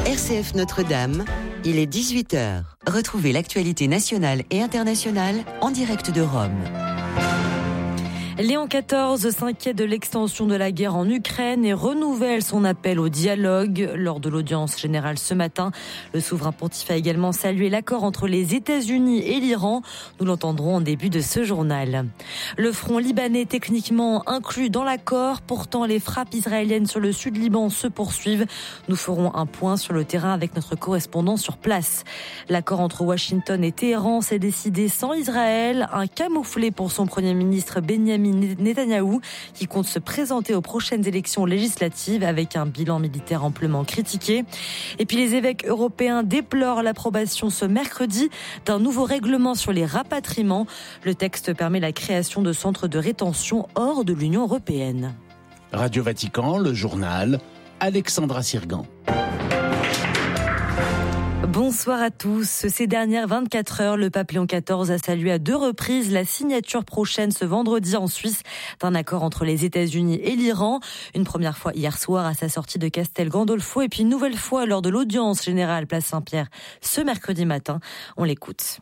RCF Notre-Dame, il est 18h. Retrouvez l'actualité nationale et internationale en direct de Rome. Léon XIV s'inquiète de l'extension de la guerre en Ukraine et renouvelle son appel au dialogue. Lors de l'audience générale ce matin, le souverain pontife a également salué l'accord entre les États-Unis et l'Iran. Nous l'entendrons en début de ce journal. Le front libanais techniquement inclus dans l'accord. Pourtant, les frappes israéliennes sur le sud Liban se poursuivent. Nous ferons un point sur le terrain avec notre correspondant sur place. L'accord entre Washington et Téhéran s'est décidé sans Israël. Un camouflet pour son premier ministre Benjamin Netanyahou, qui compte se présenter aux prochaines élections législatives avec un bilan militaire amplement critiqué. Et puis les évêques européens déplorent l'approbation ce mercredi d'un nouveau règlement sur les rapatriements. Le texte permet la création de centres de rétention hors de l'Union européenne. Radio Vatican, le journal, Alexandra Sirgan. Bonsoir à tous. Ces dernières 24 heures, le pape Léon XIV a salué à 2 reprises la signature prochaine ce vendredi en Suisse d'un accord entre les États-Unis et l'Iran. Une première fois hier soir à sa sortie de Castel Gandolfo et puis une nouvelle fois lors de l'audience générale Place Saint-Pierre ce mercredi matin. On l'écoute.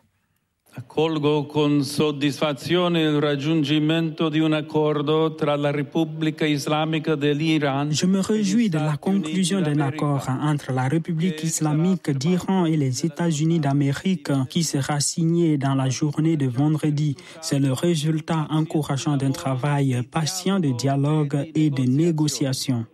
Accolgo con soddisfazione il raggiungimento di un accordo tra la Repubblica Islamica dell'Iran. Je me réjouis de la conclusion d'un accord entre la République islamique d'Iran et les États-Unis d'Amérique qui sera signé dans la journée de vendredi. C'est le résultat encourageant d'un travail patient de dialogue et de négociation.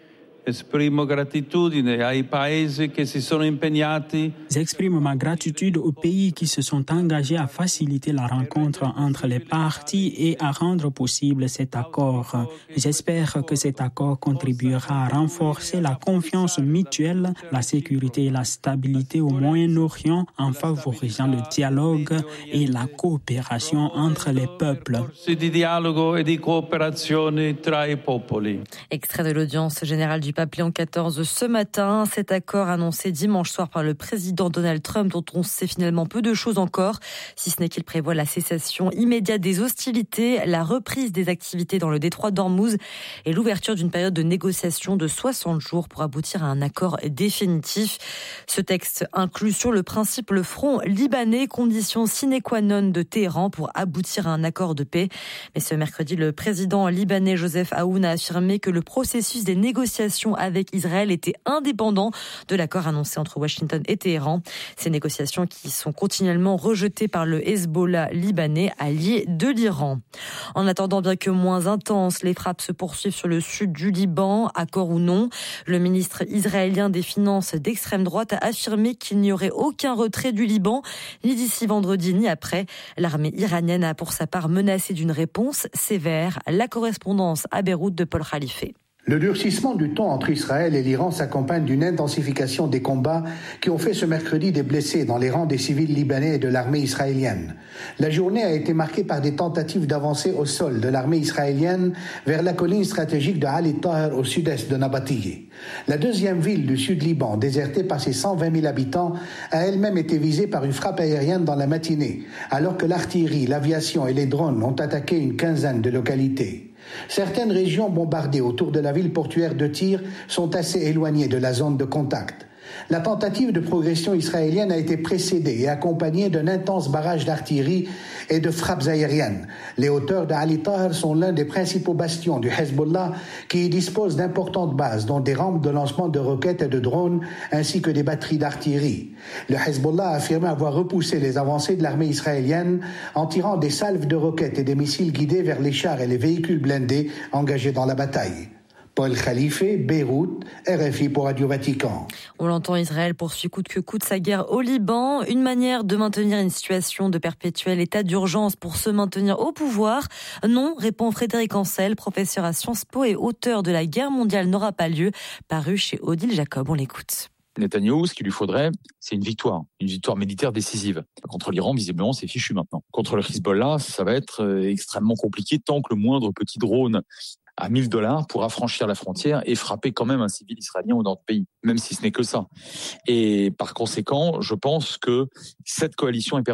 Esprimo gratitudine ai paesi che si sono impegnati. J'exprime ma gratitude aux pays qui se sont engagés à faciliter la rencontre entre les parties et à rendre possible cet accord. J'espère que cet accord contribuera à renforcer la confiance mutuelle, la sécurité et la stabilité au Moyen-Orient en favorisant le dialogue et la coopération entre les peuples. Di dialogo e di cooperazione tra i popoli. Extrait de l'audience générale du pape Léon XIV ce matin. Cet accord annoncé dimanche soir par le président Donald Trump, dont on sait finalement peu de choses encore, si ce n'est qu'il prévoit la cessation immédiate des hostilités, la reprise des activités dans le détroit d'Ormuz et l'ouverture d'une période de négociation de 60 jours pour aboutir à un accord définitif. Ce texte inclut sur le principe le front libanais, condition sine qua non de Téhéran pour aboutir à un accord de paix. Mais ce mercredi, le président libanais Joseph Aoun a affirmé que le processus des négociations avec Israël était indépendant de l'accord annoncé entre Washington et Téhéran. Ces négociations qui sont continuellement rejetées par le Hezbollah libanais, allié de l'Iran. En attendant, bien que moins intenses, les frappes se poursuivent sur le sud du Liban, accord ou non. Le ministre israélien des Finances d'extrême droite a affirmé qu'il n'y aurait aucun retrait du Liban, ni d'ici vendredi, ni après. L'armée iranienne a pour sa part menacé d'une réponse sévère. La correspondance à Beyrouth de Paul Khalife. Le durcissement du ton entre Israël et l'Iran s'accompagne d'une intensification des combats qui ont fait ce mercredi des blessés dans les rangs des civils libanais et de l'armée israélienne. La journée a été marquée par des tentatives d'avancée au sol de l'armée israélienne vers la colline stratégique de Ali Taher au sud-est de Nabatiyeh. La deuxième ville du sud-Liban, désertée par ses 120 000 habitants, a elle-même été visée par une frappe aérienne dans la matinée, alors que l'artillerie, l'aviation et les drones ont attaqué une quinzaine de localités. Certaines régions bombardées autour de la ville portuaire de Tyr sont assez éloignées de la zone de contact. La tentative de progression israélienne a été précédée et accompagnée d'un intense barrage d'artillerie et de frappes aériennes. Les hauteurs de Ali Taher sont l'un des principaux bastions du Hezbollah qui dispose d'importantes bases, dont des rampes de lancement de roquettes et de drones, ainsi que des batteries d'artillerie. Le Hezbollah a affirmé avoir repoussé les avancées de l'armée israélienne en tirant des salves de roquettes et des missiles guidés vers les chars et les véhicules blindés engagés dans la bataille. Paul Khalife, Beyrouth, RFI pour Radio Vatican. On l'entend, Israël poursuit coûte que coûte sa guerre au Liban. Une manière de maintenir une situation de perpétuel état d'urgence pour se maintenir au pouvoir. Non, répond Frédéric Ancel, professeur à Sciences Po et auteur de La guerre mondiale n'aura pas lieu, paru chez Odile Jacob. On l'écoute. Netanyahou, ce qu'il lui faudrait, c'est une victoire militaire décisive. Contre l'Iran, visiblement, c'est fichu maintenant. Contre le Hezbollah, ça va être extrêmement compliqué tant que le moindre petit drone à $1000 pour affranchir la frontière et frapper quand même un civil israélien au nord du pays, même si ce n'est que ça. Et par conséquent, je pense que cette coalition est perdue.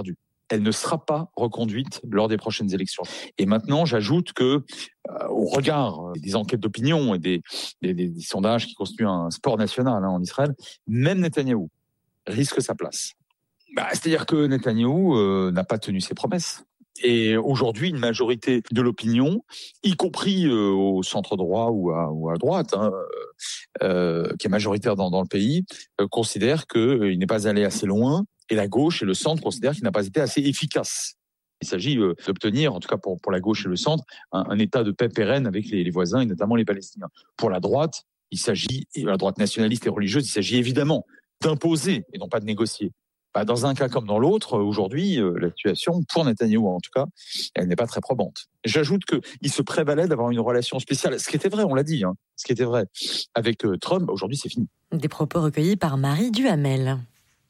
elle ne sera pas reconduite lors des prochaines élections. Et maintenant, j'ajoute que, au regard des enquêtes d'opinion et des sondages qui constituent un sport national en Israël, même Netanyahou risque sa place. C'est-à-dire que Netanyahou n'a pas tenu ses promesses. Et aujourd'hui, une majorité de l'opinion, y compris au centre droit ou à droite, qui est majoritaire dans le pays, considère qu'il n'est pas allé assez loin. Et la gauche et le centre considèrent qu'il n'a pas été assez efficace. Il s'agit d'obtenir, en tout cas pour la gauche et le centre, un état de paix pérenne avec les voisins et notamment les Palestiniens. Pour la droite, la droite nationaliste et religieuse, il s'agit évidemment d'imposer et non pas de négocier. Dans un cas comme dans l'autre, aujourd'hui, la situation, pour Netanyahou en tout cas, elle n'est pas très probante. J'ajoute qu'il se prévalait d'avoir une relation spéciale, ce qui était vrai, on l'a dit, ce qui était vrai avec Trump, aujourd'hui c'est fini. Des propos recueillis par Marie Duhamel.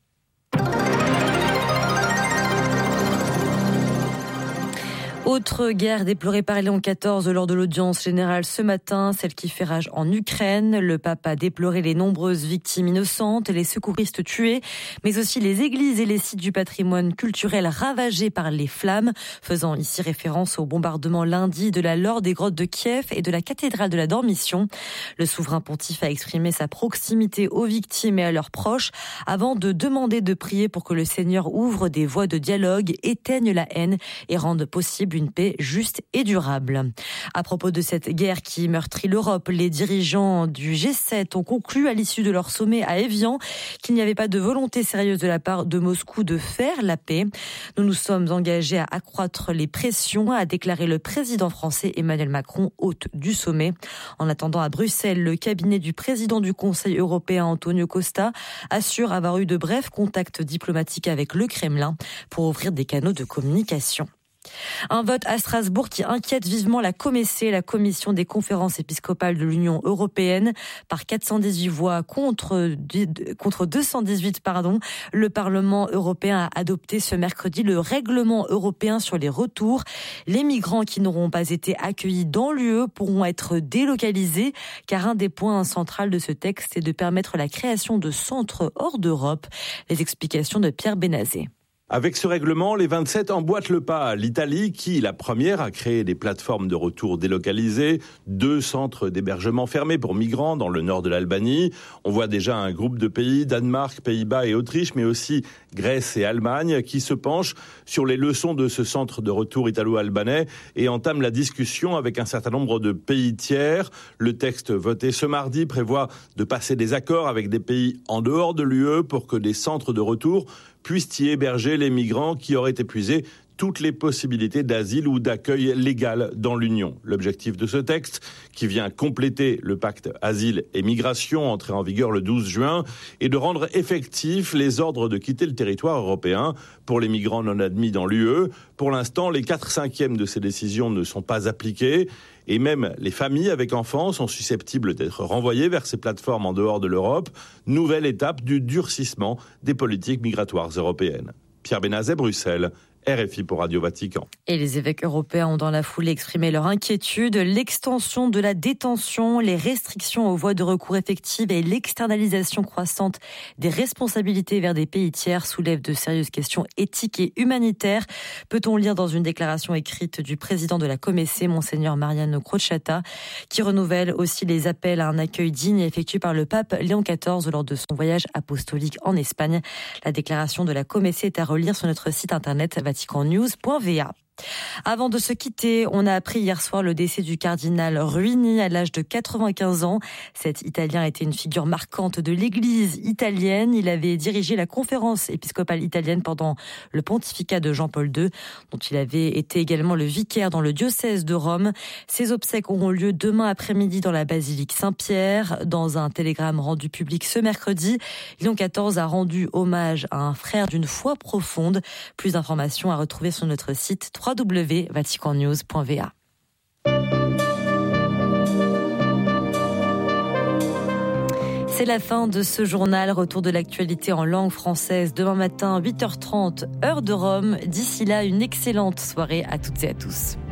Autre guerre déplorée par Léon XIV lors de l'audience générale ce matin, celle qui fait rage en Ukraine. Le pape a déploré les nombreuses victimes innocentes, les secouristes tués, mais aussi les églises et les sites du patrimoine culturel ravagés par les flammes, faisant ici référence au bombardement lundi de la Laure des grottes de Kiev et de la cathédrale de la Dormition. Le souverain pontife a exprimé sa proximité aux victimes et à leurs proches avant de demander de prier pour que le Seigneur ouvre des voies de dialogue, éteigne la haine et rende possible une paix juste et durable. À propos de cette guerre qui meurtrit l'Europe, les dirigeants du G7 ont conclu à l'issue de leur sommet à Évian qu'il n'y avait pas de volonté sérieuse de la part de Moscou de faire la paix. Nous nous sommes engagés à accroître les pressions, a déclaré le président français Emmanuel Macron, hôte du sommet. En attendant à Bruxelles, le cabinet du président du Conseil européen Antonio Costa assure avoir eu de brefs contacts diplomatiques avec le Kremlin pour ouvrir des canaux de communication. Un vote à Strasbourg qui inquiète vivement la COMECE, la Commission des conférences épiscopales de l'Union européenne. Par 418 voix contre 218, le Parlement européen a adopté ce mercredi le règlement européen sur les retours. Les migrants qui n'auront pas été accueillis dans l'UE pourront être délocalisés, car un des points centraux de ce texte est de permettre la création de centres hors d'Europe. Les explications de Pierre Benazé. Avec ce règlement, les 27 emboîtent le pas. L'Italie, qui, la première, a créé des plateformes de retour délocalisées, 2 centres d'hébergement fermés pour migrants dans le nord de l'Albanie. On voit déjà un groupe de pays, Danemark, Pays-Bas et Autriche, mais aussi Grèce et Allemagne, qui se penchent sur les leçons de ce centre de retour italo-albanais et entament la discussion avec un certain nombre de pays tiers. Le texte voté ce mardi prévoit de passer des accords avec des pays en dehors de l'UE pour que des centres de retour puissent y héberger les migrants qui auraient épuisé toutes les possibilités d'asile ou d'accueil légal dans l'Union. L'objectif de ce texte, qui vient compléter le pacte asile et migration entré en vigueur le 12 juin, est de rendre effectifs les ordres de quitter le territoire européen pour les migrants non admis dans l'UE. Pour l'instant, les 4/5 de ces décisions ne sont pas appliquées. Et même les familles avec enfants sont susceptibles d'être renvoyées vers ces plateformes en dehors de l'Europe. Nouvelle étape du durcissement des politiques migratoires européennes. Pierre Benazet, Bruxelles. RFI pour Radio Vatican. Et les évêques européens ont dans la foulée exprimé leur inquiétude. L'extension de la détention, les restrictions aux voies de recours effectives et l'externalisation croissante des responsabilités vers des pays tiers soulèvent de sérieuses questions éthiques et humanitaires. Peut-on lire dans une déclaration écrite du président de la COMECE, Monseigneur Mariano Crociata, qui renouvelle aussi les appels à un accueil digne effectué par le pape Léon XIV lors de son voyage apostolique en Espagne. La déclaration de la COMECE est à relire sur notre site internet vaticannews.va. Avant de se quitter, on a appris hier soir le décès du cardinal Ruini à l'âge de 95 ans. Cet Italien était une figure marquante de l'Église italienne. Il avait dirigé la conférence épiscopale italienne pendant le pontificat de Jean-Paul II, dont il avait été également le vicaire dans le diocèse de Rome. Ses obsèques auront lieu demain après-midi dans la basilique Saint-Pierre. Dans un télégramme rendu public ce mercredi, Léon XIV a rendu hommage à un frère d'une foi profonde. Plus d'informations à retrouver sur notre site www.vaticannews.va. C'est la fin de ce journal. Retour de l'actualité en langue française demain matin, 8h30, heure de Rome. D'ici là, une excellente soirée à toutes et à tous.